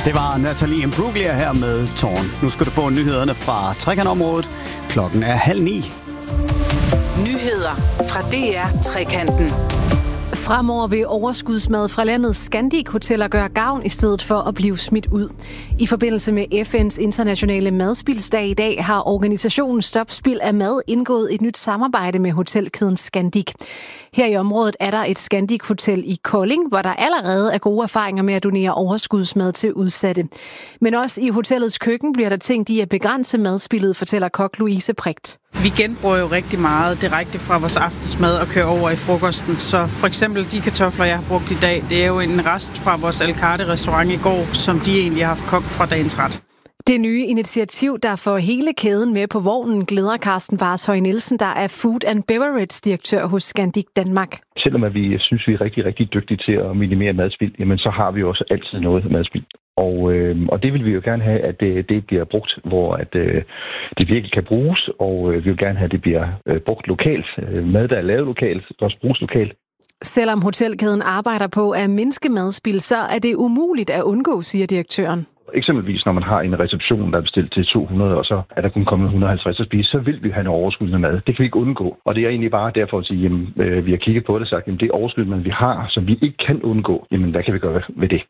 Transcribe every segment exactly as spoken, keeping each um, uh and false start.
Det var Natalie Imbruglia her med Tårn. Nu skal du få nyhederne fra Trekantområdet. Klokken er halv ni. Nyheder fra D R Trekanten. Fremover vil overskudsmad fra landets Scandic-hoteller gøre gavn i stedet for at blive smidt ud. I forbindelse med F N's internationale madspildsdag i dag har organisationen Stop Spild af Mad indgået et nyt samarbejde med hotelkæden Scandic. Her i området er der et Scandic-hotel i Kolding, hvor der allerede er gode erfaringer med at donere overskudsmad til udsatte. Men også i hotellets køkken bliver der tænkt i at begrænse madspildet, fortæller kok Louise Prigt. Vi genbruger jo rigtig meget direkte fra vores aftensmad og kører over i frokosten. Så for eksempel de kartofler, jeg har brugt i dag, det er jo en rest fra vores Al Carte restaurant i går, som de egentlig har haft kogt fra dagens ret. Det nye initiativ, der får hele kæden med på vognen, glæder Carsten Varshøj Nielsen, der er Food and Beverage-direktør hos Scandic Danmark. Selvom at vi synes, vi er rigtig, rigtig dygtige til at minimere madspild, jamen så har vi også altid noget madspild. Og, øh, og det vil vi jo gerne have, at det, det bliver brugt, hvor at, øh, det virkelig kan bruges, og øh, vi vil gerne have, at det bliver øh, brugt lokalt. Mad, der er lavet lokalt, skal også bruges lokalt. Selvom hotelkæden arbejder på at mindske madspild, så er det umuligt at undgå, siger direktøren. Eksempelvis, når man har en reception, der er bestilt til to hundrede, og så er der kun kommet et hundrede og halvtreds at spise, så vil vi have en overskud af mad. Det kan vi ikke undgå. Og det er egentlig bare derfor at sige, jamen, øh, vi har kigget på det og sagt, jamen, det overskud, man vi har, som vi ikke kan undgå, jamen, hvad kan vi gøre ved det?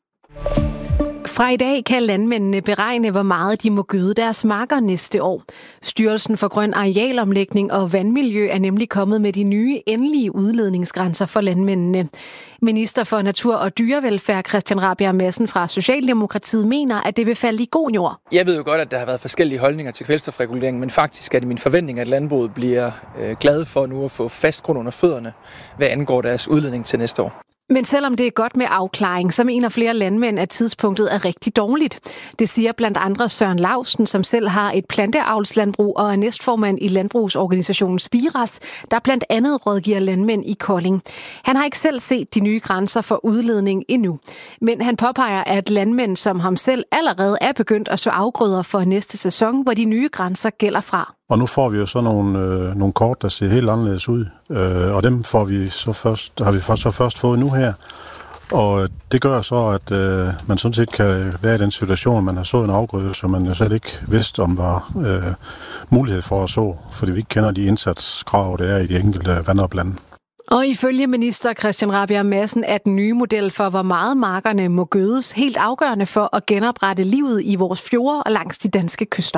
Fra i dag kan landmændene beregne, hvor meget de må gøde deres marker næste år. Styrelsen for Grøn Arealomlægning og Vandmiljø er nemlig kommet med de nye endelige udledningsgrænser for landmændene. Minister for Natur og Dyrevelfærd Christian Rabjerg Madsen fra Socialdemokratiet mener, at det vil falde i god jord. Jeg ved jo godt, at der har været forskellige holdninger til kvælstofregulering, men faktisk er det min forventning, at landbruget bliver øh, glad for nu at få fast grund under fødderne, hvad angår deres udledning til næste år. Men selvom det er godt med afklaring, så mener flere landmænd, at tidspunktet er rigtig dårligt. Det siger blandt andre Søren Lausten, som selv har et planteavlslandbrug og er næstformand i landbrugsorganisationen Spiras, der blandt andet rådgiver landmænd i Kolding. Han har ikke selv set de nye grænser for udledning endnu. Men han påpeger, at landmænd som ham selv allerede er begyndt at så afgrøder for næste sæson, hvor de nye grænser gælder fra. Og nu får vi jo så nogle, øh, nogle kort, der ser helt anderledes ud, øh, og dem får vi så først, har vi så først fået nu her. Og det gør så, at øh, man sådan set kan være i den situation, at man har sået en afgrøde, som man jo slet ikke vidste, om var øh, mulighed for at så, fordi vi ikke kender de indsatskrav, der er i de enkelte vandoplande. Og ifølge minister Christian Rabjerg Madsen er den nye model for, hvor meget markerne må gødes, helt afgørende for at genoprette livet i vores fjorde og langs de danske kyster.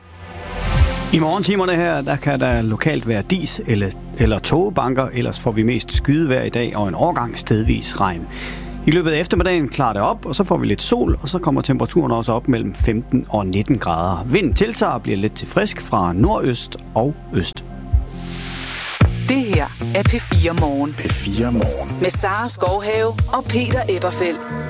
I morgentimerne her, der kan der lokalt være dis eller, eller tågebanker, ellers får vi mest skydevejr i dag og en overgang stedvis regn. I løbet af eftermiddagen klarer det op, og så får vi lidt sol, og så kommer temperaturen også op mellem femten og nitten grader. Vinden tiltager og bliver lidt til frisk fra nordøst og øst. Det her er P fire Morgen. P fire Morgen. Med Sara Skovhave og Peter Eberfeldt.